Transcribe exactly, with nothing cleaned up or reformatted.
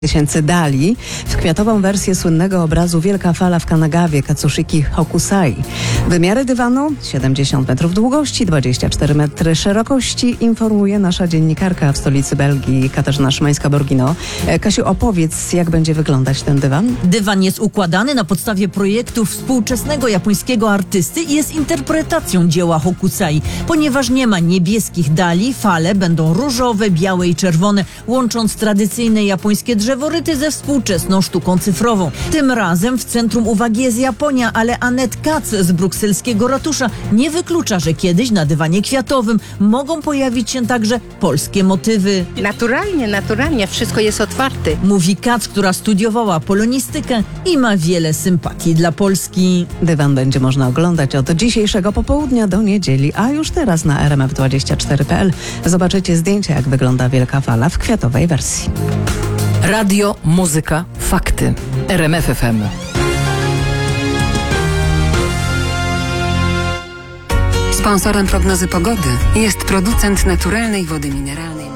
tysięcy dali w kwiatową wersję słynnego obrazu Wielka fala w Kanagawie Katsushiki Hokusai. Wymiary dywanu siedemdziesiąt metrów długości, dwadzieścia cztery metry szerokości, informuje nasza dziennikarka w stolicy Belgii Katarzyna Szymańska-Borgino. Kasiu, opowiedz, jak będzie wyglądać ten dywan? Dywan jest układany na podstawie projektów współczesnego japońskiego artysty i jest interpretacją dzieła Hokusai. Ponieważ nie ma niebieskich dali, fale będą różowe, białe i czerwone, łącząc tradycyjne japońskie drzeworyty ze współczesną sztuką cyfrową. Tym razem w centrum uwagi jest Japonia, ale Annette Katz z brukselskiego ratusza nie wyklucza, że kiedyś na dywanie kwiatowym mogą pojawić się także polskie motywy. Naturalnie, naturalnie, wszystko jest otwarte. Mówi Katz, która studiowała polonistykę i ma wiele sympatii dla Polski. Dywan będzie można oglądać od dzisiejszego popołudnia do niedzieli, a już teraz na r m f dwadzieścia cztery kropka p l zobaczycie zdjęcia, jak wygląda Wielka Fala w kwiatowej wersji. Radio, muzyka, fakty. R M F F M. Sponsorem prognozy pogody jest producent naturalnej wody mineralnej.